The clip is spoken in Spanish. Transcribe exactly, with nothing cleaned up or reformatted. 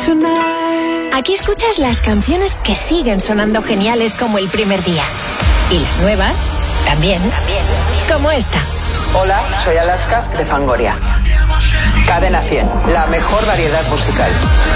Aquí escuchas las canciones que siguen sonando geniales como el primer día. Y las nuevas, también, también, como esta. Hola, soy Alaska de Fangoria. Cadena cien, la mejor variedad musical.